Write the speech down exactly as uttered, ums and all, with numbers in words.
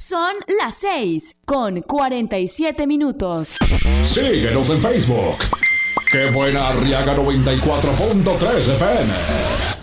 Son las seis con cuarenta y siete minutos. Síguenos en Facebook. Qué buena Arriaga noventa y cuatro punto tres F M.